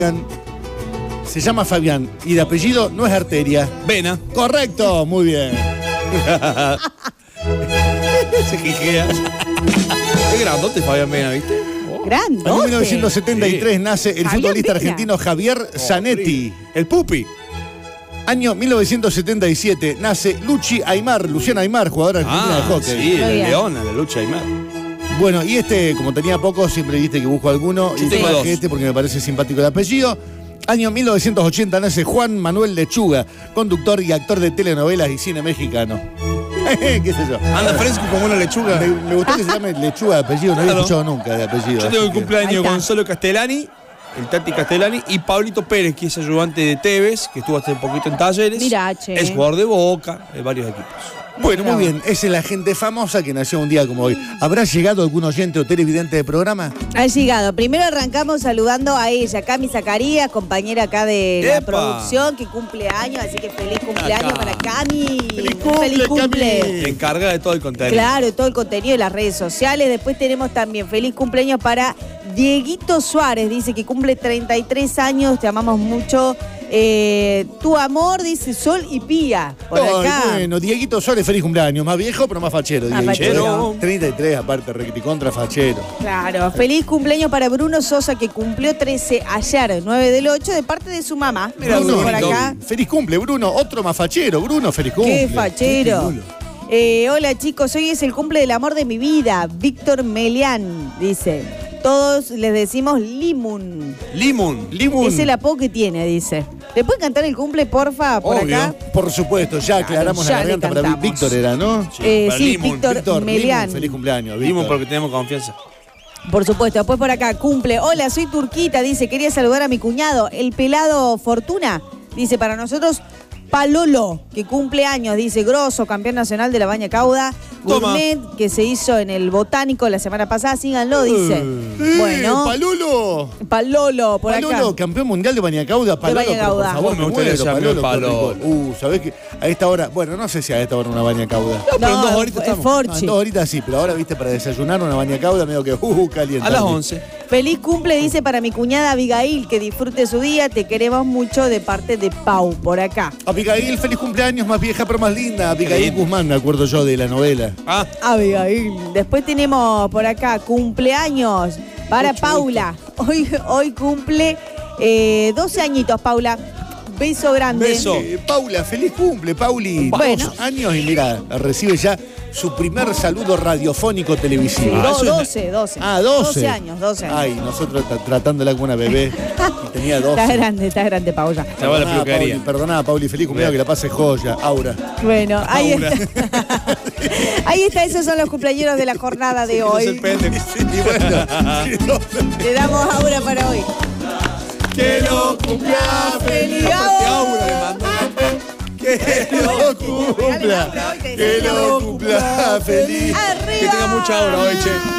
Se llama Fabián y de apellido no es Arteria. Vena. Correcto, muy bien. Se quijea. Qué grandote Fabián Vena, ¿viste? Grandote. En 1973 nace el Fabián futbolista Vena. argentino Javier Zanetti. El Pupi. Año 1977 nace Luciana Aymar, jugadora argentina de hockey. Sí, la Muy bien. Leona, la lucha Aymar. Bueno, y como tenía poco, siempre viste que busco alguno. Yo Y tengo traje dos. porque me parece simpático el apellido. Año 1980 nace Juan Manuel Lechuga, conductor y actor de telenovelas y cine mexicano. ¿Qué sé yo? Anda fresco como una lechuga. Me gustó que se llame Lechuga de apellido, no había Claro. escuchado nunca de apellido. Yo así tengo el que- Ahí cumpleaños está. Gonzalo Castellani, el Tati Castellani, y Pablito Pérez, que es ayudante de Tevez, que estuvo hace poquito en Talleres. Mirá, che. Es jugador de Boca, de varios equipos. Bueno, muy bien. Esa es la gente famosa que nació un día como hoy. ¿Habrá llegado algún oyente o televidente de programa? Ha llegado. Primero arrancamos saludando a ella, Cami Zacarías, compañera acá de la ¡Epa! producción, que cumple años, así que feliz cumpleaños Acá. para Cami. ¡Feliz cumple, Se encarga de todo el contenido. Claro, todo el contenido de las redes sociales. Después tenemos también feliz cumpleaños para Dieguito Suárez, dice que cumple 33 años, te amamos mucho. Tu amor, dice Sol y Pía, por Ay, acá. bueno, Dieguito Suárez, feliz cumpleaños. Más viejo, pero más fachero. Más Dieguito. fachero. 33, aparte, requeticontra fachero. Claro, feliz cumpleaños para Bruno Sosa, que cumplió 13 ayer, 9 del 8, de parte de su mamá. Mira, Dice Bruno, por acá. feliz cumple, Bruno. Otro más fachero. Bruno, feliz cumple. Qué fachero. Qué Hola chicos, hoy es el cumple del amor de mi vida. Víctor Melián, dice. Todos les decimos Limun. Limón. Limun. Es el apodo que tiene, dice. ¿Le pueden cantar el cumple, porfa, por Obvio. acá? Por supuesto, ya aclaramos ya la le garganta para cantamos. Víctor, era, ¿no? para Sí, Limun. Víctor Melián. Limun, feliz cumpleaños, Víctor. Limón porque tenemos confianza. Por supuesto, después por acá, cumple. Hola, soy Turquita, dice, quería saludar a mi cuñado, el pelado Fortuna. Dice, para nosotros, Palolo, que cumple años, dice, grosso, campeón nacional de la Baña Cauda. Toma. Gourmet, que se hizo en el Botánico la semana pasada, síganlo, dice. Bueno, Palolo. Palolo, por Palolo, acá. campeón mundial de Bañacauda. Palolo, Baña pero por Cauda. favor, Me gustaría muero, llamarme Palolo. qué rico. ¿Sabés qué? A esta hora, bueno, no sé si a esta hora una Bañacauda. No, pero en 2 horitas es estamos. No, en Forchi. 2 horitas sí, pero ahora, viste, para desayunar una Bañacauda medio que caliente. A las 11. Feliz cumple, dice, para mi cuñada Abigail, que disfrute su día, te queremos mucho de parte de Pau, por acá. Abigail, feliz cumpleaños, más vieja pero más linda. Abigail lindo. Guzmán, me acuerdo yo de la novela. Ah, Abigail. Después tenemos por acá cumpleaños para Paula. Hoy cumple 12 añitos, Paula. Beso grande. Beso. Paula, feliz cumple, Pauli. Bueno. 2 años y mira, recibe ya su primer saludo radiofónico televisivo. Sí, Ah, eso es- 12. Ah, 12. 12 años, 12 años. Ay, nosotros tratándola como una bebé. Y tenía 12. Está grande, Paula. se va a la peluquería. Perdoná, Pauli, feliz cumpleaños, que la pase joya. Aura. Bueno, ahí Paula. está. Ahí está, esos son los cumpleaños de la jornada de Es el hoy. pendejo. Y bueno, Le damos aura para hoy. Que lo cumpla feliz. Aparte, Aura le mandó. que lo cumpla. Que lo cumpla feliz. Arriba. Que tenga mucha aura hoy, che.